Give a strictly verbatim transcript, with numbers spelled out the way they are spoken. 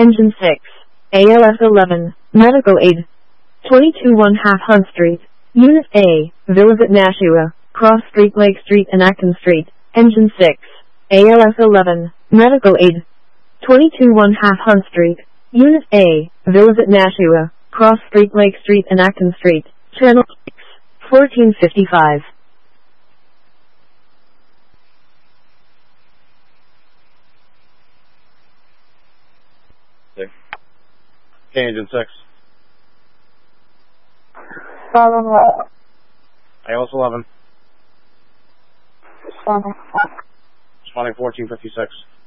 Engine six, A L S eleven, Medical Aid. twenty-two one half Hunt Street, Unit A, Villas at Nashua, Cross Street, Lake Street and Acton Street. Engine six, A L S eleven, Medical Aid. twenty-two one half Hunt Street, Unit A, Villas at Nashua, Cross Street, Lake Street and Acton Street. Channel six, fourteen fifty-five. Six. Okay, Engine six. Seven what? I L S eleven. Seven. Responding fourteen fifty-six.